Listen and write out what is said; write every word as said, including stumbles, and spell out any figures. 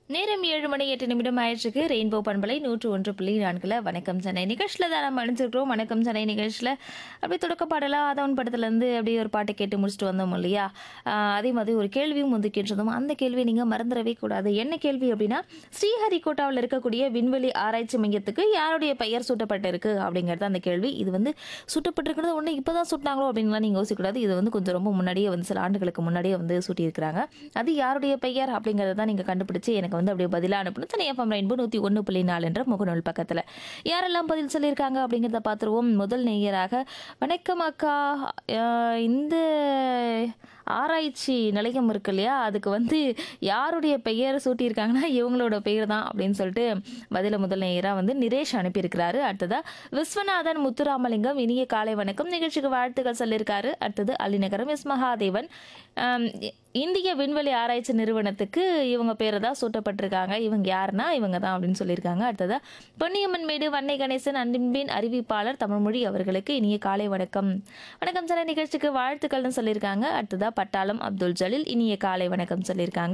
நேரம் ஏழு மணி எட்டு நிமிடம் ஆயிடுச்சுக்கு ரெயின்போ பண்பலை நூற்று ஒன்று புள்ளி நான்குல வணக்கம் சென்னை நிகழ்ச்சியில் தான் நம்ம அணிஞ்சிருக்கிறோம். வணக்கம் சென்னை நிகழ்ச்சியில் அப்படியே தொடக்க பாடலாம் ஆதவன் படத்துலேருந்து அப்படியே ஒரு பாட்டை கேட்டு முடிச்சுட்டு வந்தோம் இல்லையா. ஆஹ் அதே மாதிரி ஒரு கேள்வியும் வந்து கேட்டிருந்தோம். அந்த கேள்வியை நீங்கள் மறந்துடவே கூடாது. என்ன கேள்வி அப்படின்னா, ஸ்ரீஹரிகோட்டாவில் இருக்கக்கூடிய விண்வெளி ஆராய்ச்சி மையத்துக்கு யாருடைய பெயர் சூட்டப்பட்டிருக்கு அப்படிங்கிறது அந்த கேள்வி. இது வந்து சூட்டப்பட்டிருக்கிறது ஒன்று இப்போ தான் சூட்டினாங்களோ அப்படின்லாம் நீங்கள் யோசிக்கக்கூடாது. இது வந்து கொஞ்சம் ரொம்ப முன்னாடியே வந்து சில ஆண்டுகளுக்கு முன்னாடியே வந்து சூட்டியிருக்கிறாங்க. அது யாருடைய பெயர் அப்படிங்கிறத தான் நீங்கள் கண்டுபிடிச்சு எனக்கு வந்து அப்படியே பதிலாக அனுப்பணும். சென்னை எஃப்எம் ரெயின்போ நூற்றி ஒன்று புள்ளி நாலு என்ற முகநூல் பக்கத்தில் யாரெல்லாம் பதில் சொல்லியிருக்காங்க அப்படிங்கிறத பார்த்துருவோம். முதல் நேயராக வணக்கம் அக்கா, அஹ் இந்த ஆராய்ச்சி நிலையம் இருக்கு இல்லையா, அதுக்கு வந்து யாருடைய பெயர் சூட்டியிருக்காங்கன்னா இவங்களோட பெயர் தான் அப்படின்னு சொல்லிட்டு பதில முதல் நேயராக வந்து நிரேஷ் அனுப்பியிருக்கிறாரு. அடுத்ததா விஸ்வநாதன் முத்துராமலிங்கம் இனிய காலை வணக்கம் நிகழ்ச்சிக்கு வாழ்த்துக்கள் சொல்லியிருக்காரு. அடுத்தது அலிநகரம் எஸ் மகாதேவன், ஆம், இந்திய விண்வெளி ஆராய்ச்சி நிறுவனத்துக்கு இவங்க பேரை தான் சூட்டப்பட்டிருக்காங்க. இவங்க யாருன்னா இவங்க தான் அப்படின்னு சொல்லியிருக்காங்க. அடுத்ததா பொன்னியம்மன் மேடு வன்னை கணேசன் அன்பின் அறிவிப்பாளர் தமிழ்மொழி அவர்களுக்கு இனிய காலை வணக்கம். வணக்கம் சார் நிகழ்ச்சிக்கு வாழ்த்துக்கள்னு சொல்லியிருக்காங்க. அடுத்ததா பட்டாளம் அப்துல் ஜலீல் இனிய காலை வணக்கம் சொல்லியிருக்காங்க.